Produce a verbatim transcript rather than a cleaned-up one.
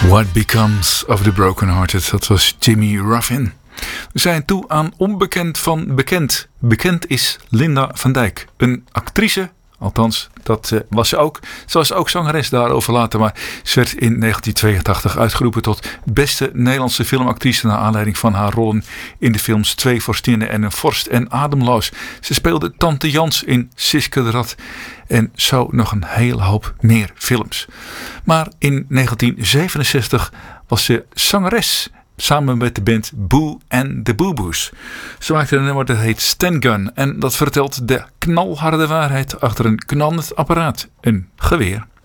What Becomes of the Broken Hearted, dat was Jimmy Ruffin. We zijn toe aan onbekend van bekend. Bekend is Linda van Dijk, een actrice. Althans, dat uh, was ze ook. Ze was ook zangeres daarover later. Maar ze werd in negentien tweeëntachtig uitgeroepen tot beste Nederlandse filmactrice naar aanleiding van haar rollen in de films Twee vorstinnen en een vorst en Ademloos. Ze speelde Tante Jans in Siske de Rat en zo nog een hele hoop meer films. Maar in negentien zevenenzestig was ze zangeres samen met de band Boo and the Boo Boos. Ze maakte een nummer dat heet Sten Gun en dat vertelt de knalharde waarheid achter een knallend apparaat, een geweer.